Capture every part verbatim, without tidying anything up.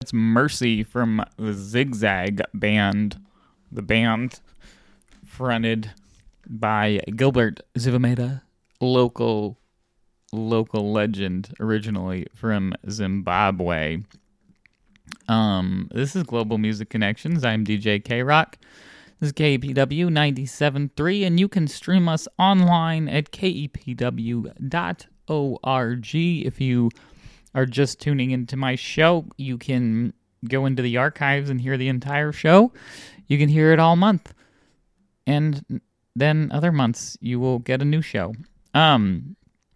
It's Mercy from the Zigzag Band, the band fronted by Gilbert Zivameda, local local legend, originally from Zimbabwe. Um, this is Global Music Connections. I'm D J K-Rock. This is K E P W ninety-seven point three, and you can stream us online at K E P W dot org. If you are just tuning into my show, you can go into the archives and hear the entire show. You can hear it all month. And then other months, you will get a new show. Um,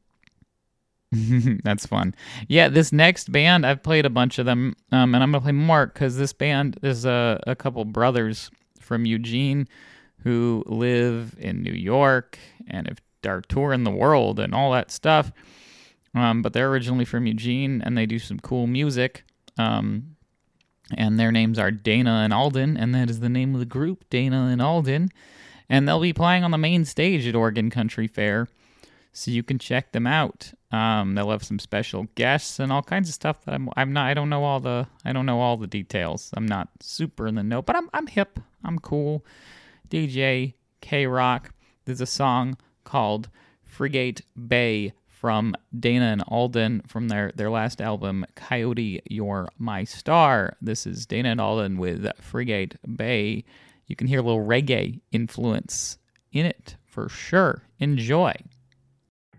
that's fun. Yeah, this next band, I've played a bunch of them, um, and I'm going to play more because this band is a, a couple brothers from Eugene who live in New York and have, are touring the world and all that stuff. Um, but they're originally from Eugene, and they do some cool music. Um, and their names are Dana and Alden, and that is the name of the group, Dana and Alden. And they'll be playing on the main stage at Oregon Country Fair, so you can check them out. Um, they'll have some special guests and all kinds of stuff that I'm, I'm not. I don't know all the. I don't know all the details. I'm not super in the know, but I'm. I'm hip. I'm cool. D J K-Rock. There's a song called Frigate Bay from Dana and Alden from their, their last album, Coyote, You're My Star. This is Dana and Alden with Frigate Bay. You can hear a little reggae influence in it for sure. Enjoy.